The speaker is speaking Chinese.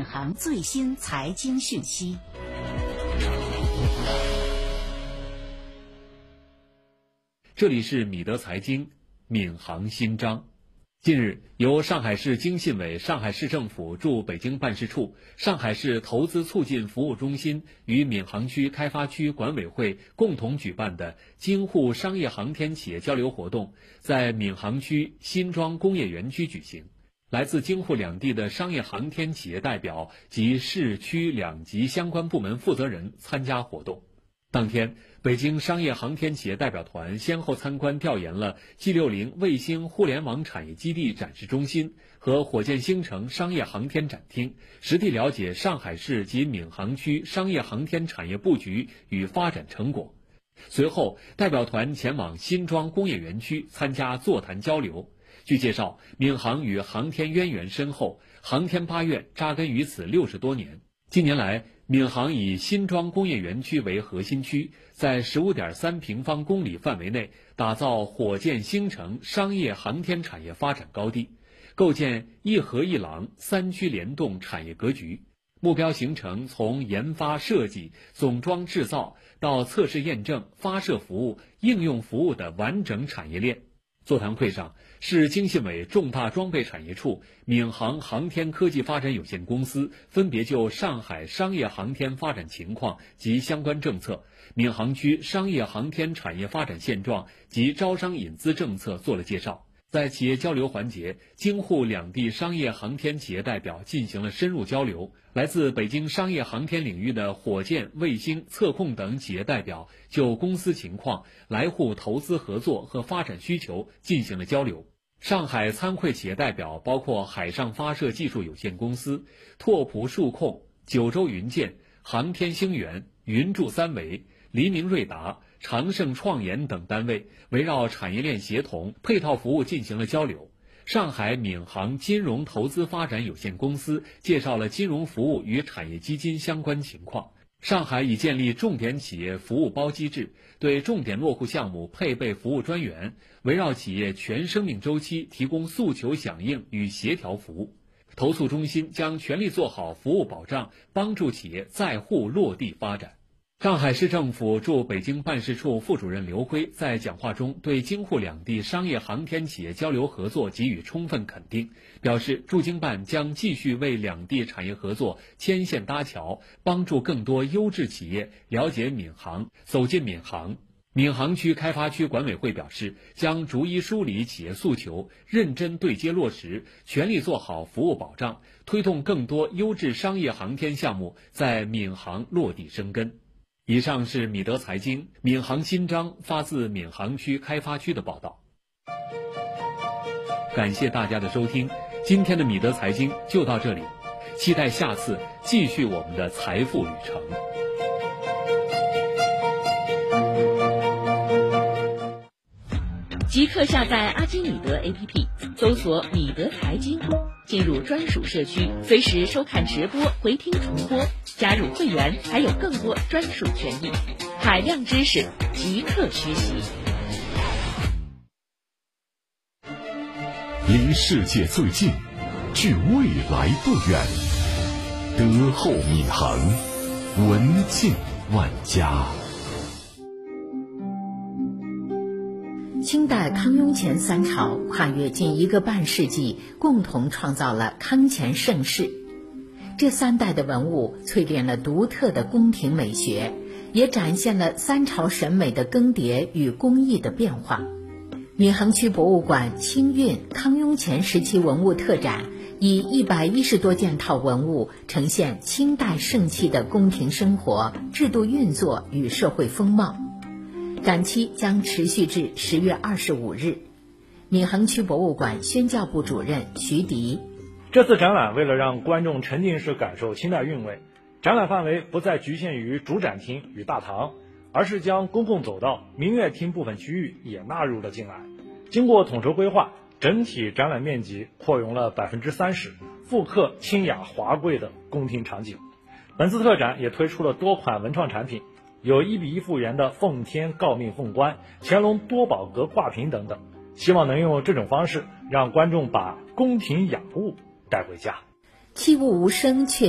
闵行最新财经讯息。 这里是米德财经闵行新章。近日，由上海市经信委、上海市政府驻北京办事处、上海市投资促进服务中心与闵行区开发区管委会共同举办的京沪商业航天企业交流活动在闵行区新庄工业园区举行。来自京沪两地的商业航天企业代表及市区两级相关部门负责人参加活动。当天，北京商业航天企业代表团先后参观调研了 G60 卫星互联网产业基地展示中心和火箭星城商业航天展厅，实地了解上海市及闵行区商业航天产业布局与发展成果。随后，代表团前往新庄工业园区参加座谈交流。据介绍，闵行与航天渊源深厚，航天8院扎根于此60多年。近年来，闵行以新庄工业园区为核心区，在 15.3 平方公里范围内打造火箭星城商业航天产业发展高地，构建一河一廊3区联动产业格局，目标形成从研发设计、总装制造到测试验证、发射服务、应用服务的完整产业链。座谈会上，市经信委重大装备产业处、闵行航天科技发展有限公司分别就上海商业航天发展情况及相关政策、闵行区商业航天产业发展现状及招商引资政策做了介绍。在企业交流环节，京沪两地商业航天企业代表进行了深入交流。来自北京商业航天领域的火箭、卫星、测控等企业代表就公司情况、来沪投资合作和发展需求进行了交流。上海参会企业代表包括海上发射技术有限公司、拓扑数控、九州云舰、航天星源、云柱三维、黎明瑞达、长盛创研等单位围绕产业链协同、配套服务进行了交流。上海闵行金融投资发展有限公司介绍了金融服务与产业基金相关情况。上海已建立重点企业服务包机制，对重点落户项目配备服务专员，围绕企业全生命周期提供诉求响应与协调服务。投促中心将全力做好服务保障，帮助企业在沪落地发展。上海市政府驻北京办事处副主任刘辉在讲话中对京沪两地商业航天企业交流合作给予充分肯定，表示驻京办将继续为两地产业合作牵线搭桥，帮助更多优质企业了解闵行、走进闵行。闵行区开发区管委会表示，将逐一梳理企业诉求，认真对接落实，全力做好服务保障，推动更多优质商业航天项目在闵行落地生根。以上是米德财经闵行新章发自闵行区开发区的报道。感谢大家的收听，今天的米德财经就到这里，期待下次继续我们的财富旅程。 即刻下载阿基米德 APP， 搜索米德财经，进入专属社区，随时收看直播、回听重播，加入会员还有更多专属权益，海量知识即刻学习。 离世界最近，距未来不远。德厚闵行，文静万家。 清代康雍乾三朝跨越近1个半世纪，共同创造了康乾盛世。这3代的文物淬炼了独特的宫廷美学，也展现了3朝审美的更迭与工艺的变化。闵行区博物馆清运康雍乾时期文物特展，以110多件套文物呈现清代盛期的宫廷生活、制度运作与社会风貌。展期将持续至10月25日。闵行区博物馆宣教部主任徐迪： 这次展览为了让观众沉浸式感受清代韵味，展览范围不再局限于主展厅与大堂，而是将公共走道、明月厅部分区域也纳入了进来。经过统筹规划，整体展览面积扩容了30%，复刻清雅华贵的宫廷场景。本次特展也推出了多款文创产品，有1:1复原的奉天诰命凤冠、乾隆多宝阁挂屏等等，希望能用这种方式让观众把宫廷雅物带回家。 器物无声却